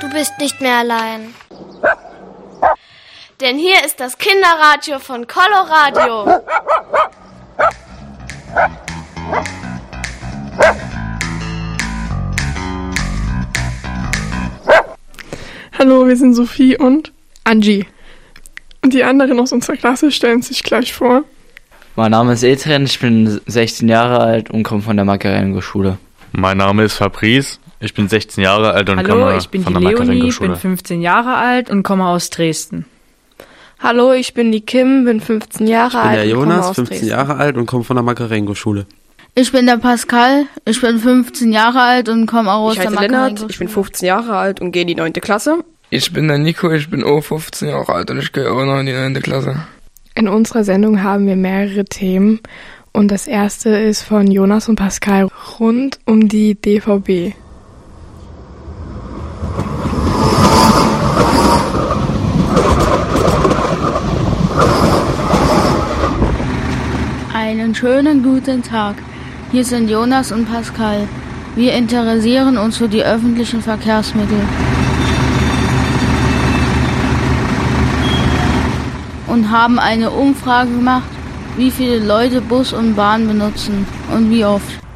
Du bist nicht mehr allein. Denn hier ist das Kinderradio von Coloradio. Hallo, wir sind Sophie und Angie. Und die anderen aus unserer Klasse stellen sich gleich vor. Mein Name ist Ethan, ich bin 16 Jahre alt und komme von der Makarengo-Schule. Mein Name ist Fabrice, ich bin 16 Jahre alt und komme von der Hallo, ich bin die Leonie, bin 15 Jahre alt und komme aus Dresden. Hallo, ich bin die Kim, bin 15 Jahre alt. Ich bin der Jonas, 15 Dresden. Jahre alt und komme von der Makarengo-Schule. Ich bin der Pascal, ich bin 15 Jahre alt und komme auch aus der Makarengo-Schule. Ich heiße Lennart, ich bin 15 Jahre alt und gehe in die 9. Klasse. Ich bin der Nico, ich bin auch 15 Jahre alt und ich gehe auch noch in die 9. Klasse. In unserer Sendung haben wir mehrere Themen und das erste ist von Jonas und Pascal rund um die DVB. Einen schönen guten Tag. Hier sind Jonas und Pascal. Wir interessieren uns für die öffentlichen Verkehrsmittel. Und haben eine Umfrage gemacht, wie viele Leute Bus und Bahn benutzen und wie oft.